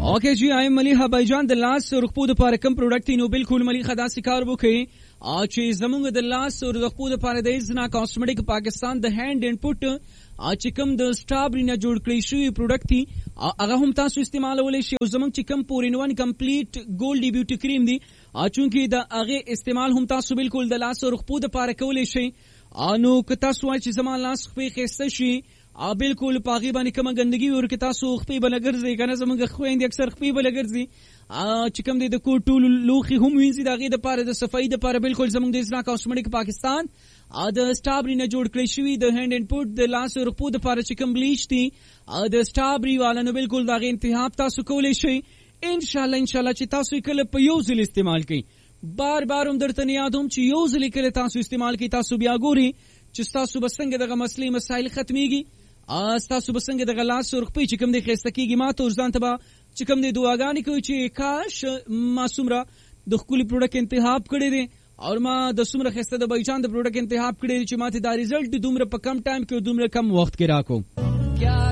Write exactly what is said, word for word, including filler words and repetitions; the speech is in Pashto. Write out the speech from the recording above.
اوکے جی آیم ملیحه بایجان د لاس رخپو د پاره کم پروډکټ نو بالکل ملیحه دا سکار وکي چې زمونږ د لاس رخپو د پاره د ازنا کاسمیټک پاکستان د هاند انپوټ چې کم د سټابری نه جوړ کړی شوی پروډکټ هغه هم تاسو استعمالولای شئ. زمونږ چې کم پورین وان کمپلیټ ګولډ بیوټي کریم دی چونکی د هغه استعمال هم تاسو بالکل د لاس رخپو د پاره کولای شئ. انو که تاسو وایئ چې زما لاس خپې خسته شي ا بالکل پاغي باندې کومه ګندګي ور کې تاسو خپې بلګرځي کنه زمونږ خويندې اکثر خپې بلګرځي ا چې کوم د کوټول لوخي هم وینځي دغه د پاره د صفائی د پاره بالکل زمونږ د اسنا کاسمیټک پاکستان ا د سټابری نه جوړ کړی شوی د هاند انپوټ د لاس رخپو د پاره چې کوم بلیچ دي ا د سټابری والا نو بالکل دغه انتخاب تاسو کولای شئ. ان شاء الله ان شاء الله چې تاسو کله په یو ځل استعمال کړئ بار بار هم درته یادوم چې یو ځل کله تاسو استعمال کړئ تاسو بیا ګوري چې تاسو بسنګ دغه مسلې مسایل ختميږي تاسو بسنګ د غلاس سرخپی چې کوم د خسته کیږي ما ته ځان ته چې کوم د دعاګانې کوي چې کاش ما سمره د خپل پروډکټ انتخاب کړی دی او ما د سمره خسته د بایجان د پروډکټ انتخاب کړی چې ما ته دا ریزلټ دومره په کم ټایم کې دومره کم وخت کې راکو.